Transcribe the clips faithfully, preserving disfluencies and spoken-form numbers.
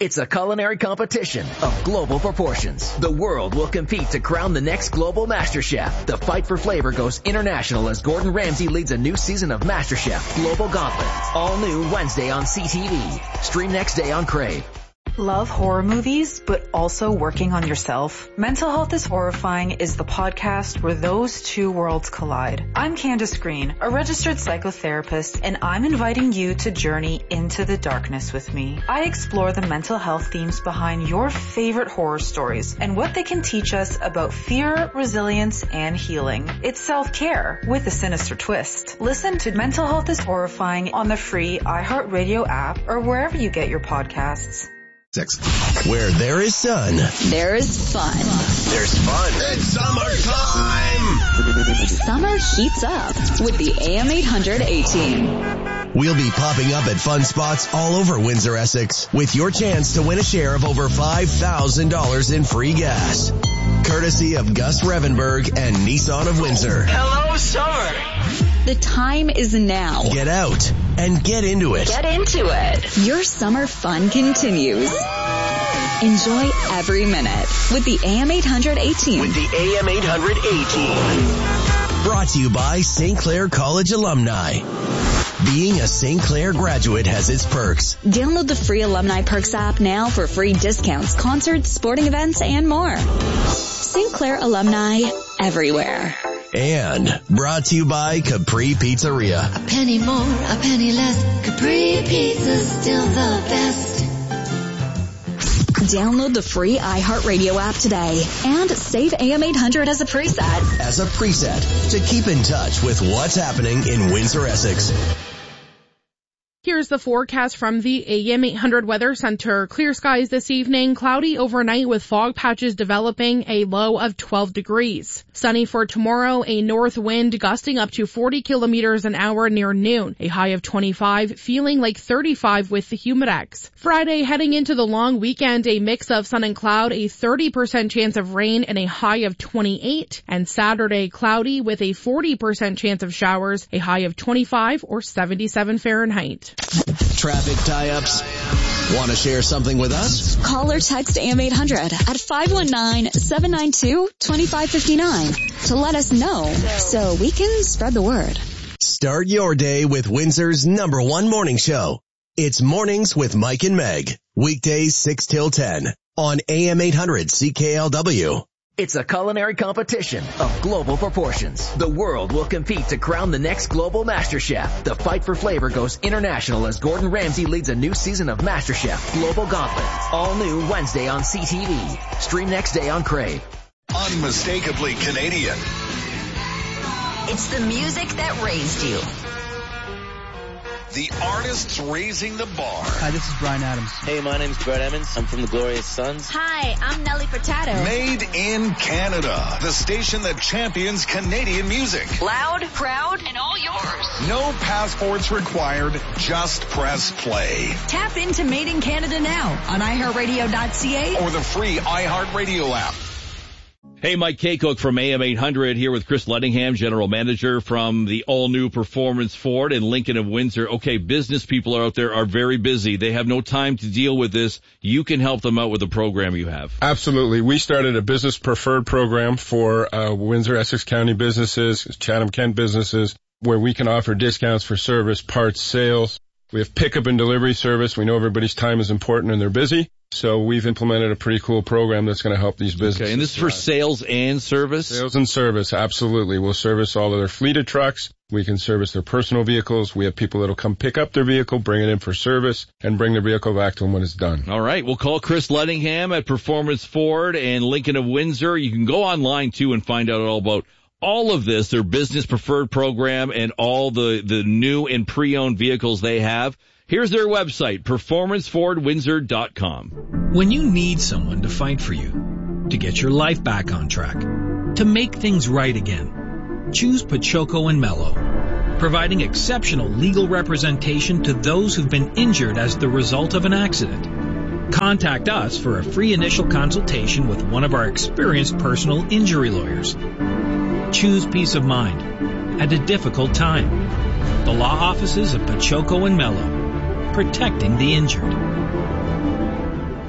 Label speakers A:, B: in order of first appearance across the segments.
A: It's a culinary competition of global proportions. The world will compete to crown the next global MasterChef. The fight for flavor goes international as Gordon Ramsay leads a new season of MasterChef Global Gauntlet. All new Wednesday on C T V. Stream next day on Crave.
B: Love horror movies, but also working on yourself? Mental Health is Horrifying is the podcast where those two worlds collide. I'm Candace Green, a registered psychotherapist, and I'm inviting you to journey into the darkness with me. I explore the mental health themes behind your favorite horror stories and what they can teach us about fear, resilience, and healing. It's self-care with a sinister twist. Listen to Mental Health is Horrifying on the free iHeartRadio app or wherever you get your podcasts.
C: Six. Where there is sun,
D: there is fun.
C: There's fun. It's summertime.
D: Summer heats up with the A M eight hundred A-Team.
C: We'll be popping up at fun spots all over Windsor, Essex, with your chance to win a share of over five thousand dollars in free gas. Courtesy of Gus Revenberg and Nissan of Windsor.
E: Hello, summer.
D: The time is now.
C: Get out and get into it.
D: Get into it. Your summer fun continues. Enjoy every minute with the A M eight hundred A-Team.
C: With the A M eight hundred A-Team. Brought to you by Saint Clair College alumni. Being a Saint Clair graduate has its perks.
D: Download the free Alumni Perks app now for free discounts, concerts, sporting events, and more. Saint Clair alumni everywhere.
C: And brought to you by Capri Pizzeria.
F: A penny more, a penny less. Capri Pizza's still the best.
D: Download the free iHeartRadio app today and save A M eight hundred as a preset.
C: As a preset to keep in touch with what's happening in Windsor, Essex.
G: Here's the forecast from the A M eight hundred Weather Center. Clear skies this evening, cloudy overnight with fog patches developing, a low of twelve degrees. Sunny for tomorrow, a north wind gusting up to forty kilometers an hour near noon, a high of twenty-five, feeling like thirty-five with the Humidex. Friday, heading into the long weekend, a mix of sun and cloud, a thirty percent chance of rain and a high of twenty-eight. And Saturday, cloudy with a forty percent chance of showers, a high of twenty-five or seventy-seven Fahrenheit.
C: Traffic tie-ups? Want to share something with us?
D: Call or text A M eight hundred at five one nine, seven nine two, two five five nine to let us know so we can spread the word.
C: Start your day with Windsor's number one morning show. It's Mornings with Mike and Meg. Weekdays six till ten on A M eight hundred C K L W.
A: It's a culinary competition of global proportions. The world will compete to crown the next global MasterChef. The fight for flavor goes international as Gordon Ramsay leads a new season of MasterChef Global Gauntlet. All new Wednesday on C T V. Stream next day on Crave.
H: Unmistakably Canadian.
I: It's the music that raised you.
H: The artists raising the bar.
J: Hi, this is Bryan Adams.
K: Hey, my name's Brett Emmons. I'm from the Glorious Sons.
I: Hi, I'm Nelly Furtado.
H: Made in Canada. The station that champions Canadian music.
I: Loud, proud, and all yours.
H: No passports required. Just press play.
I: Tap into Made in Canada now on i heart radio dot c a
H: or the free iHeartRadio app.
L: Hey, Mike Kaycook from A M eight hundred here with Chris Lettingham, General Manager from the all-new Performance Ford in Lincoln of Windsor. Okay, business people out there are very busy. They have no time to deal with this. You can help them out with the program you have.
M: Absolutely. We started a business preferred program for uh, Windsor, Essex County businesses, Chatham-Kent businesses, where we can offer discounts for service, parts, sales. We have pickup and delivery service. We know everybody's time is important and they're busy. So we've implemented a pretty cool program that's going to help these businesses.
L: Okay, and this is for sales and service?
M: Sales and service, absolutely. We'll service all of their fleet of trucks. We can service their personal vehicles. We have people that'll come pick up their vehicle, bring it in for service, and bring their vehicle back to them when it's done.
L: All right, we'll call Chris Lettingham at Performance Ford and Lincoln of Windsor. You can go online, too, and find out all about all of this, their business preferred program, and all the, the new and pre-owned vehicles they have. Here's their website, performance ford windsor dot com.
N: When you need someone to fight for you, to get your life back on track, to make things right again, choose Pachoco and Mello, providing exceptional legal representation to those who've been injured as the result of an accident. Contact us for a free initial consultation with one of our experienced personal injury lawyers. Choose peace of mind at a difficult time. The law offices of Pachoco and Mello, protecting the injured.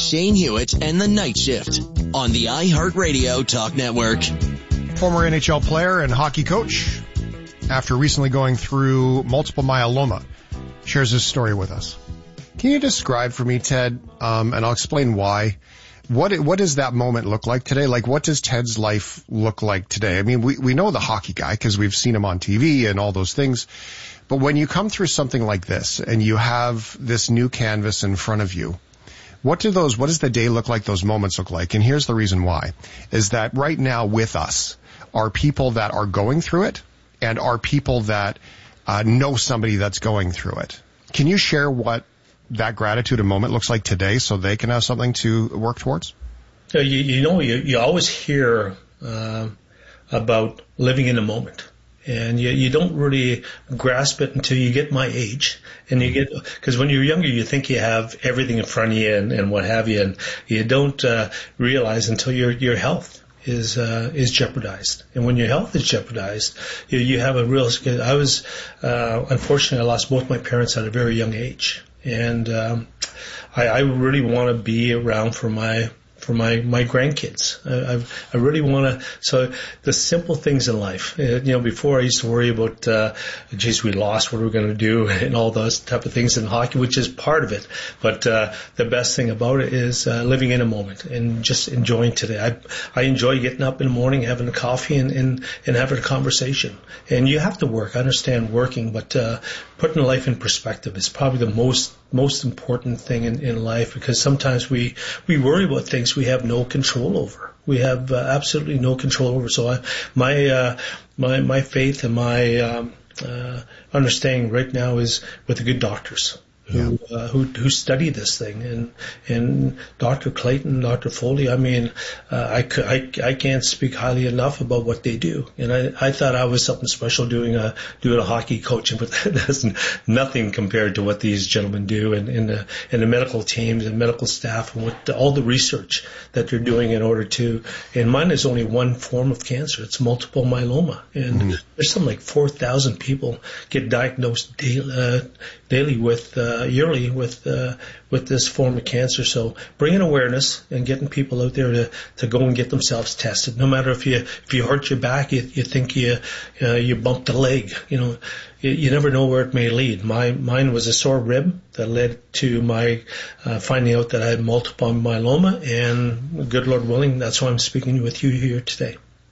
C: Shane Hewitt and the Night Shift on the iHeartRadio Talk Network.
E: Former N H L player and hockey coach, after recently going through multiple myeloma, shares his story with us. Can you describe for me, Ted, um, and I'll explain why, what what does that moment look like today? Like, what does Ted's life look like today? I mean, we, we know the hockey guy because we've seen him on T V and all those things. But when you come through something like this and you have this new canvas in front of you, what do those, what does the day look like, those moments look like? And here's the reason why, is that right now with us are people that are going through it and are people that uh, know somebody that's going through it. Can you share what that gratitude and moment looks like today so they can have something to work towards?
J: You, you know, you, you always hear uh, about living in the moment. And you, you don't really grasp it until you get my age. And you get, because when you're younger, you think you have everything in front of you and, and what have you. And you don't uh, realize until your your health is uh, is jeopardized. And when your health is jeopardized, you, you have a real, I was, uh, unfortunately, I lost both my parents at a very young age. And um, I, I really want to be around for my for my, my grandkids. I, I, I really want to, so the simple things in life, uh, you know, before I used to worry about, uh, geez, we lost, what are we going to do, and all those type of things in hockey, which is part of it. But, uh, the best thing about it is, uh, living in a moment and just enjoying today. I, I enjoy getting up in the morning, having a coffee and, and, and having a conversation. And you have to work. I understand working, but, uh, putting life in perspective is probably the most most important thing in, in life, because sometimes we we worry about things we have no control over. We have uh, absolutely no control over. So I, my uh, my my faith and my um, uh, understanding right now is with the good doctors who yeah. uh, who who study this thing, and and Doctor Clayton, Doctor Foley. I mean, uh, I, could, I I can't speak highly enough about what they do. And I I thought I was something special doing a doing a hockey coaching, but that's nothing compared to what these gentlemen do, and and the and the medical teams and medical staff, and what the, all the research that they're doing in order to. And mine is only one form of cancer. It's multiple myeloma, and mm-hmm. there's something like four thousand people get diagnosed daily, uh, daily with. Uh, yearly with uh, with this form of cancer. So bringing awareness and getting people out there to, to go and get themselves tested. No matter if you if you hurt your back, you, you think you uh, you bumped a leg. You know, you, you never know where it may lead. My mine was a sore rib that led to my uh, finding out that I had multiple myeloma, and good Lord willing, that's why I'm speaking with you here today.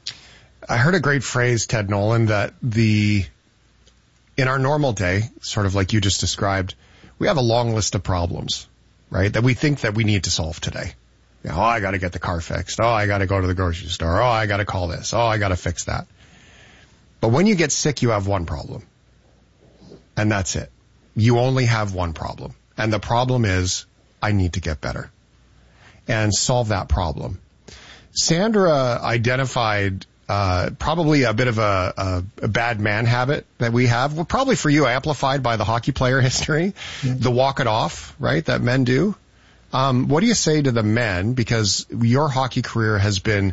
E: I heard a great phrase, Ted Nolan, that the in our normal day, sort of like you just described, we have a long list of problems, right, that we think that we need to solve today. You know, oh, I got to get the car fixed. Oh, I got to go to the grocery store. Oh, I got to call this. Oh, I got to fix that. But when you get sick, you have one problem. And that's it. You only have one problem. And the problem is, I need to get better and solve that problem. Sandra identified Uh, probably a bit of a, a, a bad man habit that we have. Well, probably for you, amplified by the hockey player history, mm-hmm. the walk it off, right, that men do. Um, what do you say to the men? Because your hockey career has been,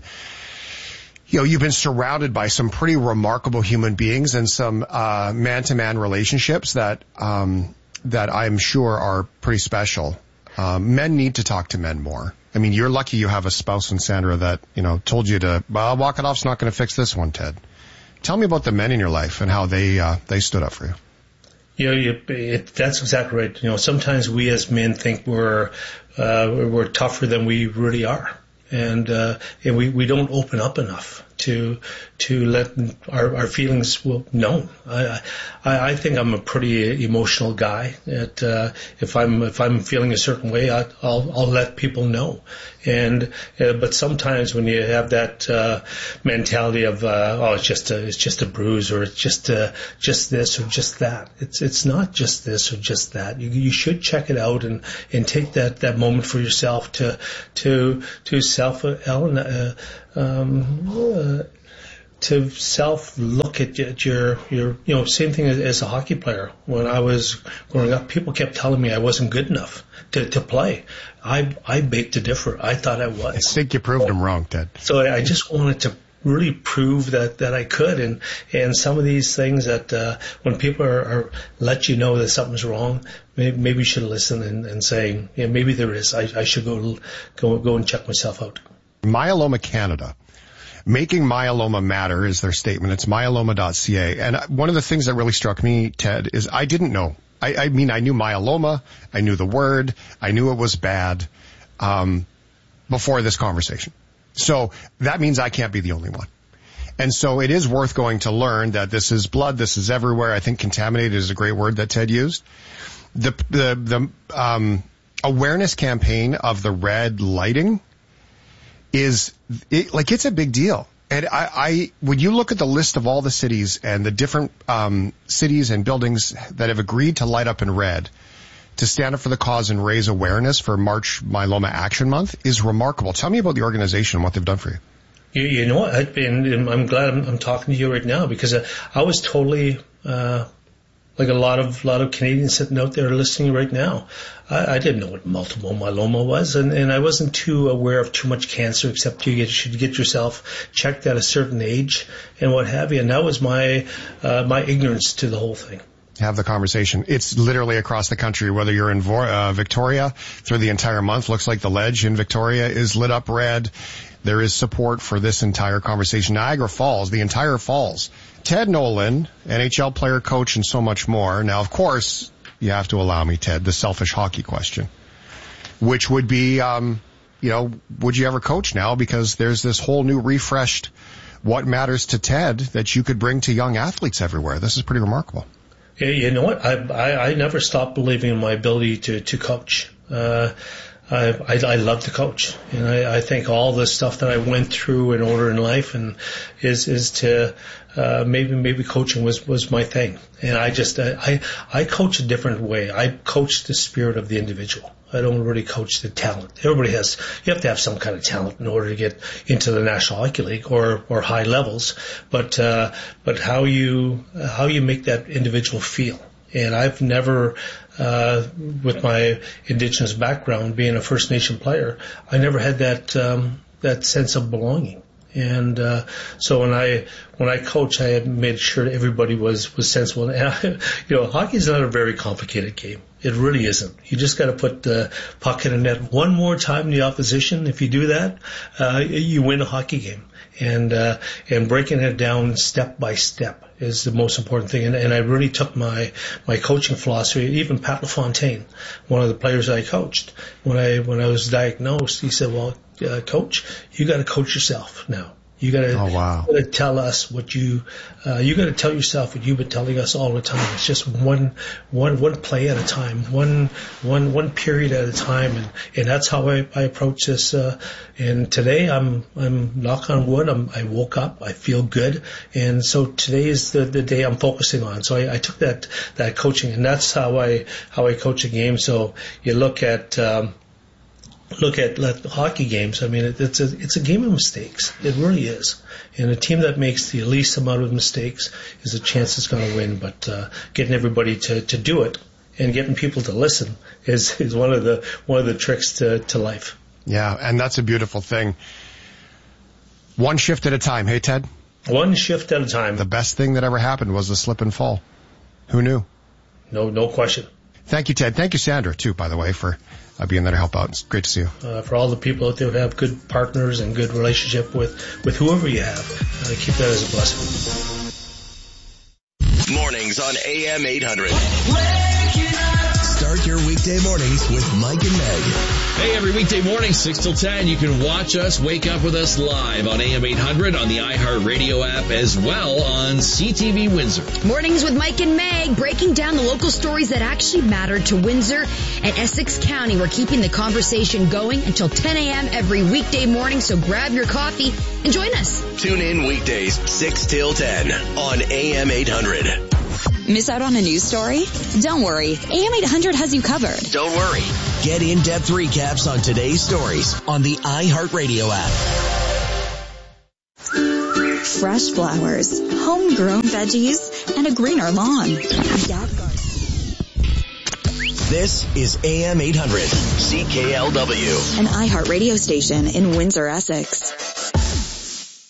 E: you know, you've been surrounded by some pretty remarkable human beings and some uh, man-to-man relationships that um, that I'm sure are pretty special. Um, men need to talk to men more. I mean, you're lucky you have a spouse in Sandra that, you know, told you to, well, walk it off's not going to fix this one, Ted. Tell me about the men in your life and how they, uh, they stood up for you.
J: You know, you, it, that's exactly right. You know, sometimes we as men think we're, uh, we're tougher than we really are. And, uh, and we, we don't open up enough to, to let our, our feelings well known. I, I, I think I'm a pretty emotional guy. That, uh, if I'm, if I'm feeling a certain way, I, I'll, I'll let people know. And, uh, but sometimes when you have that, uh, mentality of, uh, oh, it's just a, it's just a bruise, or it's just, uh, just this or just that. It's, it's not just this or just that. You, you should check it out and, and take that, that moment for yourself to, to, to self, uh, um, uh, to self look at your, your, you know, same thing as, as a hockey player. When I was growing up, people kept telling me I wasn't good enough to, to play. I, I baked to differ. I thought I was.
E: I think you proved them wrong, Ted.
J: So I just wanted to really prove that, that I could. And, and some of these things that, uh, when people are, are let you know that something's wrong, maybe, maybe you should listen and, and say, yeah, maybe there is. I, I should go, go, go and check myself out.
E: Myeloma Canada. Making myeloma matter is their statement. It's myeloma dot c a. And one of the things that really struck me, Ted, is I didn't know. I, I mean, I knew myeloma. I knew the word. I knew it was bad, um, before this conversation. So that means I can't be the only one. And so it is worth going to learn that this is blood. This is everywhere. I think contaminated is a great word that Ted used. The, the, the, um, awareness campaign of the red lighting is it, like, it's a big deal. And I, I, when you look at the list of all the cities and the different, um, cities and buildings that have agreed to light up in red to stand up for the cause and raise awareness for March Myeloma Action Month is remarkable. Tell me about the organization and what they've done for you.
J: You, you know what? I've been, I'm glad I'm, I'm talking to you right now because I, I was totally, uh, like a lot of, lot of Canadians sitting out there listening right now. I, I didn't know what multiple myeloma was, and, and I wasn't too aware of too much cancer, except you get, should get yourself checked at a certain age and what have you. And that was my, uh, my ignorance to the whole thing.
E: Have the conversation. It's literally across the country, whether you're in uh, Victoria through the entire month. Looks like the ledge in Victoria is lit up red. There is support for this entire conversation. Niagara Falls, the entire falls. Ted Nolan, N H L player, coach, and so much more. Now, of course, you have to allow me, Ted, the selfish hockey question, which would be, um, you know, would you ever coach now? Because there's this whole new refreshed what matters to Ted that you could bring to young athletes everywhere. This is pretty remarkable.
J: Yeah, you know what? I, I, I never stopped believing in my ability to, to coach. Uh, I, I, I love to coach. And I, I think all the stuff that I went through in order in life and is, is to, uh, maybe, maybe coaching was, was my thing. And I just, I, I coach a different way. I coach the spirit of the individual. I don't really coach the talent. Everybody has, you have to have some kind of talent in order to get into the National Hockey League or, or high levels. But, uh, but how you, how you make that individual feel. And I've never, uh, with my Indigenous background, being a First Nation player, I never had that, um, that sense of belonging. And, uh, so when I, when I coach, I had made sure everybody was, was sensible. And, I, you know, hockey is not a very complicated game. It really isn't. You just got to put the puck in the net one more time in the opposition. If you do that, uh, you win a hockey game. And, uh, and breaking it down step by step is the most important thing. And, and I really took my, my coaching philosophy. Even Pat LaFontaine, one of the players I coached, when I, when I was diagnosed, he said, well, uh, coach, you got to coach yourself now. You gotta,
E: oh, wow.
J: you gotta tell us what you, uh, you gotta tell yourself what you've been telling us all the time. It's just one, one, one play at a time, one, one, one period at a time. And, and that's how I, I approach this. Uh, and today I'm, I'm knock on wood. I'm, I woke up. I feel good. And so today is the, the day I'm focusing on. So I, I took that, that coaching, and that's how I, how I coach a game. So you look at, um, Look at like, hockey games. I mean, it, it's a it's a game of mistakes. It really is. And a team that makes the least amount of mistakes is a chance it's going to win. But uh, getting everybody to, to do it and getting people to listen is, is one of the one of the tricks to, to life.
E: Yeah, and that's a beautiful thing. One shift at a time. Hey, Ted?
J: One shift at a time.
E: The best thing that ever happened was the slip and fall. Who knew?
J: No, no question.
E: Thank you, Ted. Thank you, Sandra, too, by the way, for uh, being there to help out. It's great to see you.
J: Uh, for all the people out there who have good partners and good relationship with, with whoever you have, uh, keep that as a blessing.
C: Mornings on A M eight hundred. Start your weekday mornings with Mike and Meg.
L: Hey, every weekday morning, six till ten, you can watch us, wake up with us live on A M eight hundred, on the iHeartRadio app, as well on C T V Windsor.
I: Mornings with Mike and Meg, breaking down the local stories that actually matter to Windsor and Essex County. We're keeping the conversation going until ten a.m. every weekday morning, so grab your coffee and join us.
C: Tune in weekdays, six till ten on A M eight hundred.
D: Miss out on a news story? Don't worry. A M eight hundred has you covered.
C: Don't worry. Get in-depth recaps on today's stories on the iHeartRadio app.
D: Fresh flowers, homegrown veggies, and a greener lawn.
C: This is A M eight hundred, C K L W.
D: An iHeartRadio station in Windsor, Essex.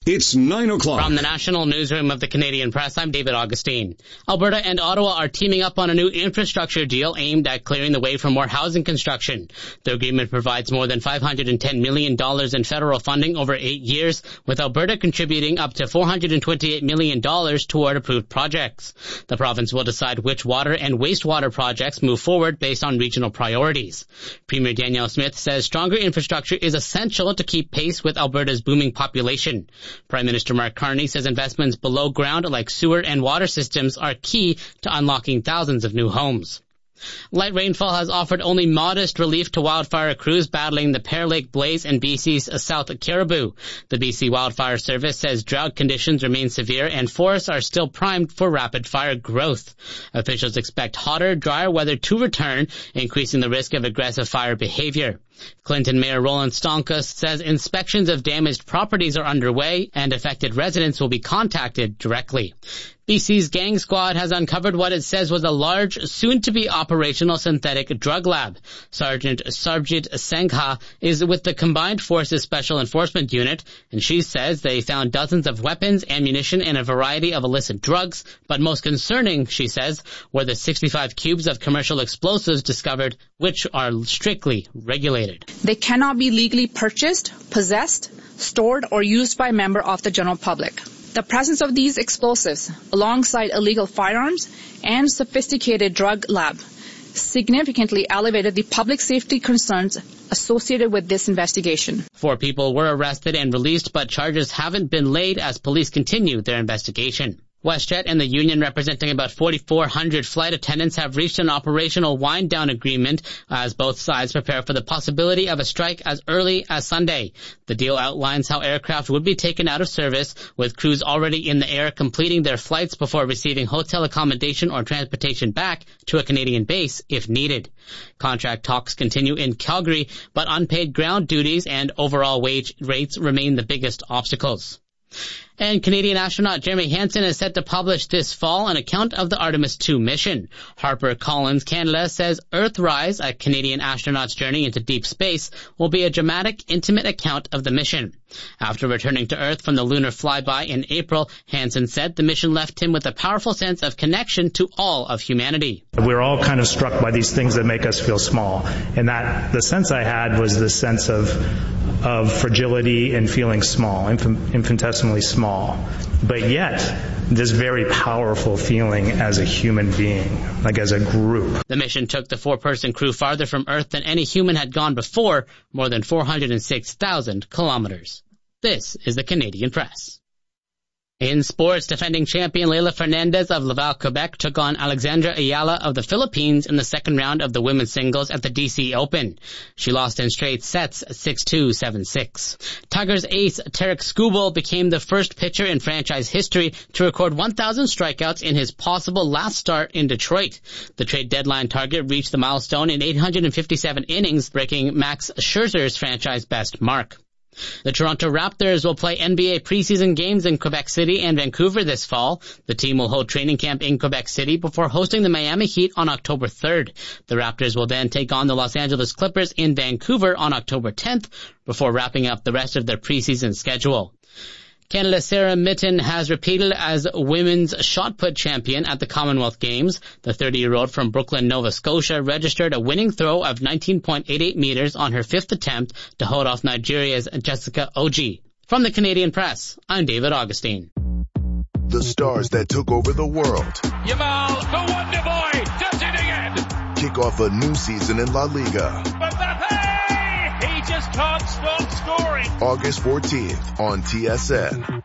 O: It's nine o'clock.
P: From the National Newsroom of the Canadian Press, I'm David Augustine. Alberta and Ottawa are teaming up on a new infrastructure deal aimed at clearing the way for more housing construction. The agreement provides more than five hundred ten million dollars in federal funding over eight years, with Alberta contributing up to four hundred twenty-eight million dollars toward approved projects. The province will decide which water and wastewater projects move forward based on regional priorities. Premier Danielle Smith says stronger infrastructure is essential to keep pace with Alberta's booming population. Prime Minister Mark Carney says investments below ground like sewer and water systems are key to unlocking thousands of new homes. Light rainfall has offered only modest relief to wildfire crews battling the Pear Lake blaze in B C's South Caribou. The B C Wildfire Service says drought conditions remain severe and forests are still primed for rapid fire growth. Officials expect hotter, drier weather to return, increasing the risk of aggressive fire behavior. Clinton Mayor Roland Stonkus says inspections of damaged properties are underway and affected residents will be contacted directly. B C's Gang Squad has uncovered what it says was a large, soon-to-be operational synthetic drug lab. Sergeant Sarjit Sangha is with the Combined Forces Special Enforcement Unit, and she says they found dozens of weapons, ammunition, and a variety of illicit drugs. But most concerning, she says, were the sixty-five cubes of commercial explosives discovered, which are strictly regulated.
Q: They cannot be legally purchased, possessed, stored, or used by a member of the general public. The presence of these explosives, alongside illegal firearms and sophisticated drug lab, significantly elevated the public safety concerns associated with this investigation.
P: Four people were arrested and released, but charges haven't been laid as police continue their investigation. WestJet and the union representing about forty-four hundred flight attendants have reached an operational wind-down agreement as both sides prepare for the possibility of a strike as early as Sunday. The deal outlines how aircraft would be taken out of service, with crews already in the air completing their flights before receiving hotel accommodation or transportation back to a Canadian base if needed. Contract talks continue in Calgary, but unpaid ground duties and overall wage rates remain the biggest obstacles. And Canadian astronaut Jeremy Hansen is set to publish this fall an account of the Artemis two mission. HarperCollins Canada says Earthrise, a Canadian astronaut's journey into deep space, will be a dramatic, intimate account of the mission. After returning to Earth from the lunar flyby in April, Hansen said the mission left him with a powerful sense of connection to all of humanity.
R: We're all kind of struck by these things that make us feel small. And that the sense I had was the sense of of fragility and feeling small, infin- infinitesimally small. But yet, this very powerful feeling as a human being, like as a group.
P: The mission took the four-person crew farther from Earth than any human had gone before, more than four hundred six thousand kilometers. This is the Canadian Press. In sports, defending champion Leylah Fernandez of Laval, Quebec took on Alexandra Ayala of the Philippines in the second round of the women's singles at the D C Open. She lost in straight sets six two, seven six. Tigers ace Tarek Skubal became the first pitcher in franchise history to record one thousand strikeouts in his possible last start in Detroit. The trade deadline target reached the milestone in eight hundred fifty-seven innings, breaking Max Scherzer's franchise best mark. The Toronto Raptors will play N B A preseason games in Quebec City and Vancouver this fall. The team will hold training camp in Quebec City before hosting the Miami Heat on October third. The Raptors will then take on the Los Angeles Clippers in Vancouver on October tenth before wrapping up the rest of their preseason schedule. Canada's Sarah Mitten has repeated as women's shot put champion at the Commonwealth Games. The thirty-year-old from Brooklyn, Nova Scotia registered a winning throw of nineteen point eight eight meters on her fifth attempt to hold off Nigeria's Jessica Oji. From the Canadian Press, I'm David Augustine.
S: The stars that took over the world.
T: Yamal, the Wonder Boy, does it again.
S: Kick off a new season in La Liga.
T: Mbappe! He just can't stop scoring.
S: August fourteenth on T S N.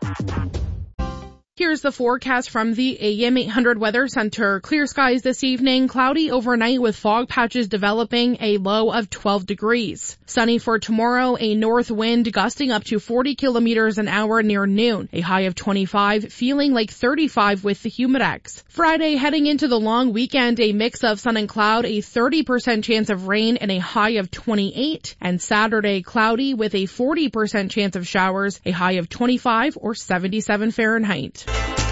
G: Here's the forecast from the A M eight hundred Weather Center. Clear skies this evening, cloudy overnight with fog patches developing, a low of twelve degrees. Sunny for tomorrow, a north wind gusting up to forty kilometers an hour near noon, a high of twenty-five, feeling like thirty-five with the Humidex. Friday, heading into the long weekend, a mix of sun and cloud, a thirty percent chance of rain and a high of twenty-eight. And Saturday, cloudy with a forty percent chance of showers, a high of twenty-five or seventy-seven Fahrenheit.